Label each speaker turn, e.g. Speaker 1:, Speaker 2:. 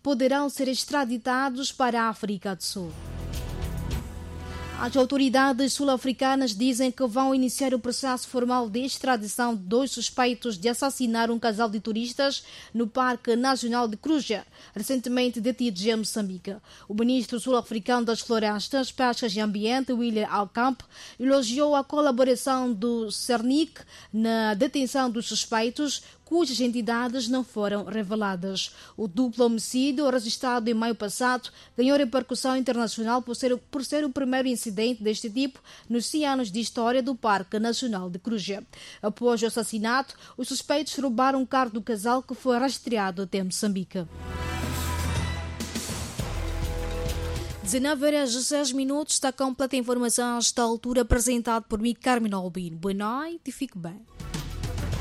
Speaker 1: poderão ser extraditados para a África do Sul. As autoridades sul-africanas dizem que vão iniciar o processo formal de extradição de 2 suspeitos de assassinar um casal de turistas no Parque Nacional de Kruger, recentemente detidos em Moçambique. O ministro sul-africano das Florestas, Pescas e Ambiente, William Alcamp, elogiou a colaboração do CERNIC na detenção dos suspeitos, cujas entidades não foram reveladas. O duplo homicídio, registrado em maio passado, ganhou repercussão internacional por ser o primeiro incidente deste tipo nos 100 anos de história do Parque Nacional de Kruger. Após o assassinato, os suspeitos roubaram um carro do casal que foi rastreado até Moçambique. 19h16, está completa a informação a esta altura, apresentado por mim, Carmen Albino. Boa noite e fique bem.